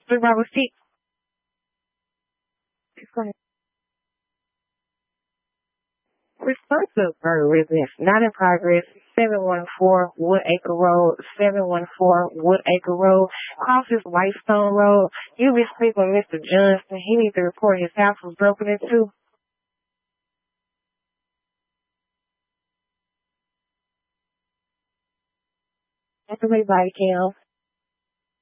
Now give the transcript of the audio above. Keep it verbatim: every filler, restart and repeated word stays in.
Survival seat. Responsive murder residence, not in progress. seven one four Woodacre Road, seven one four Woodacre Road. Cross this Whitestone Road. You be speaking with Mister Johnston. He needs to report his house was broken into. That's a body cam.